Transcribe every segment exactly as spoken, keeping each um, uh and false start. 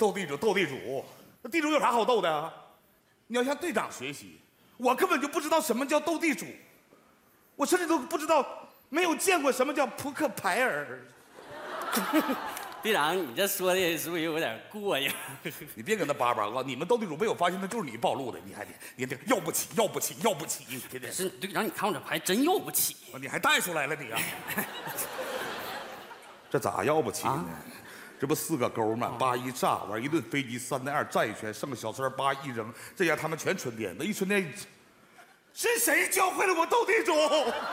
斗地主，斗地主，那地主有啥好斗的啊？你要向队长学习，我根本就不知道什么叫斗地主，我甚至都不知道，没有见过什么叫扑克牌儿。 队长，你这说的是不是有点过呀？ 你别跟他叭叭啊！你们斗地主被我发现，那就是你暴露的，你还得你这要不起，要不起，要不起，天天。 是队长，你看我这牌真要不起， 你还带出来了你啊？这咋要不起呢？啊、这不四个勾吗？八一炸，完一顿飞机三带二站一圈，剩个小三八一扔，这样他们全春天，那一春天，是谁教会了我斗地主？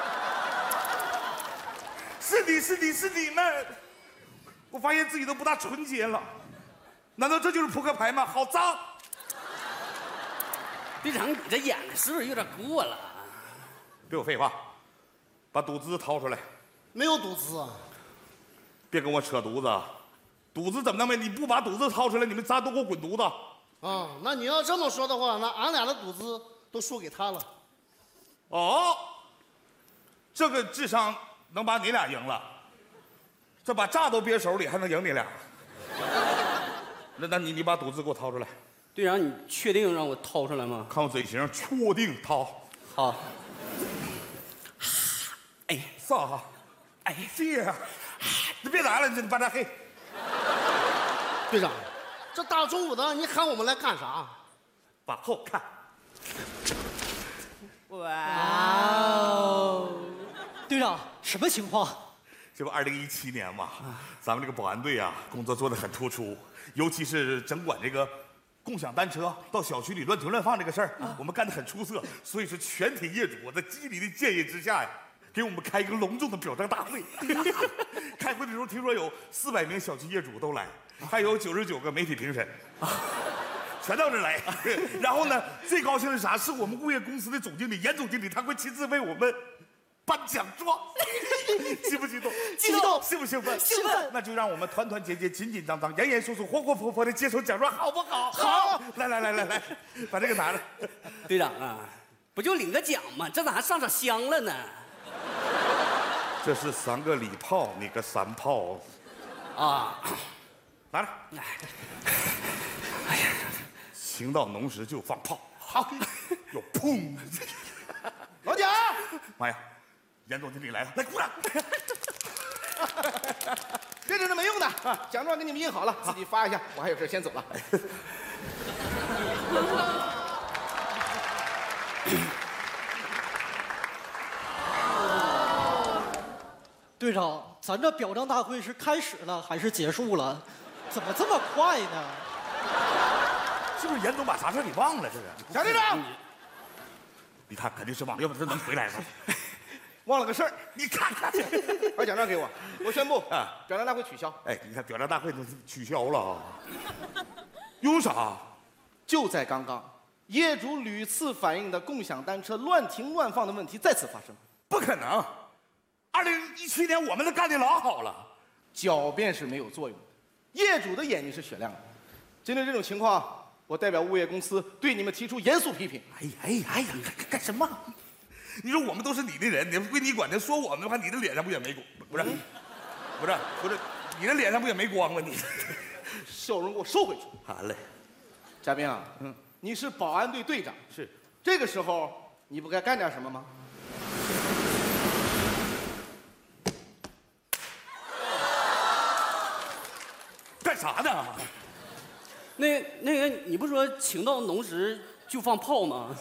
是你是你是你们！我发现自己都不大纯洁了，难道这就是扑克牌吗？好脏！ 队长，你这演的是不是有点过了？ 别有废话，把赌资掏出来。 没有赌资啊！ 别跟我扯犊子，赌资怎么能没？你不把赌资掏出来，你们仨都给我滚犊子！ 啊，那你要这么说的话，那俺俩的赌资都输给他了。 哦，这个智商能把你俩赢了。这把炸都憋手里，还能赢你俩？那那你你把赌资给我掏出来。 队长，你确定让我掏出来吗？ 看我嘴型，确定掏。 好。哎， 啥？哎，这，你别来了，你把这黑。 队长，这大中午的，你喊我们来干啥？ 往后看。 哇哦！队长，什么情况？ 这不二零一七年嘛，咱们这个保安队啊，工作做得很突出，尤其是整管这个共享单车到小区里乱停乱放这个事儿，我们干得很出色。所以说，全体业主我在经理的建议之下呀，给我们开一个隆重的表彰大会。开会的时候，听说有四百名小区业主都来，还有九十九个媒体评审，全到这儿来。然后呢，最高兴的是啥？是我们物业公司的总经理严总经理，他会亲自为我们颁奖状。激不激动？ 激动！ 兴不兴奋？ 兴奋！ 那就让我们团团结结、紧紧张张、严严肃肃、活活泼泼的接受奖状，好不好？ 好！ 来来来来来，把这个拿着。 队长啊，不就领个奖吗？这咋还上上香了呢？ 这是三个礼炮，你个三炮啊！ 拿着。哎呀，情到浓时就放炮。好，有砰！ 老蒋， 妈呀！严总经理来了，来鼓掌！ 这这是没用的，奖状给你们印好了，自己发一下。我还有事先走了。 队长，咱这表彰大会是开始了还是结束了？怎么这么快呢？ 是不是严总把啥事给忘了？这是小队长， 你看肯定是忘了，要不他能回来吗？ 忘了个事儿， 你看看， 把奖状给我，我宣布啊，表彰大会取消。 哎，你看表彰大会都取消了啊？有啥？ 就在刚刚，业主屡次反映的共享单车乱停乱放的问题再次发生。 不可能！二零一七年我们都干得老好了， 狡辩是没有作用的，业主的眼睛是雪亮的。针对这种情况，我代表物业公司对你们提出严肃批评。 哎呀哎呀哎呀，干什么？你说我们都是你的人，你归你管的，说我们的话，你的脸上不也没光？不是，不是，不是，你的脸上不也没光吗？你笑容给我收回去。 好嘞， 嘉宾啊，嗯，你是保安队队长， 是这个时候你不该干点什么吗？ 干啥呢？ 那那个，你不说情到浓时就放炮吗？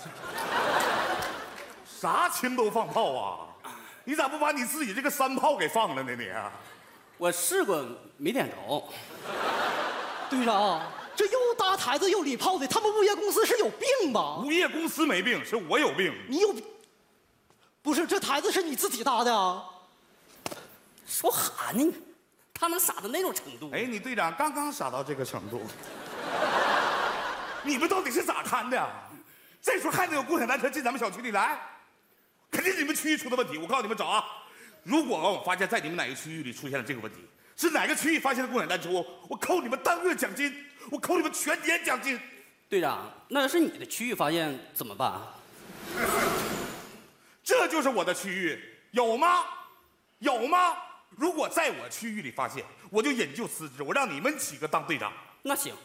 啥情都放炮啊？你咋不把你自己这个三炮给放了呢？你啊， 我试过没点着。 队长，这又搭台子又礼炮的，他们物业公司是有病吧？ 物业公司没病，是我有病。 你有病？不是，这台子是你自己搭的啊？ 说啥呢？他能傻到那种程度？ 哎，你队长刚刚傻到这个程度，你们到底是咋看的？这时候还能有共享单车进咱们小区里来？肯定是你们区域出的问题。我告诉你们找啊，如果我发现在你们哪个区域里出现了这个问题，是哪个区域发现了共享单车，我扣你们单月奖金，我扣你们全年奖金。 队长，那要是你的区域发现怎么办？ 这就是我的区域，有吗？有吗？如果在我区域里发现，我就引咎辞职，我让你们几个当队长。 那行，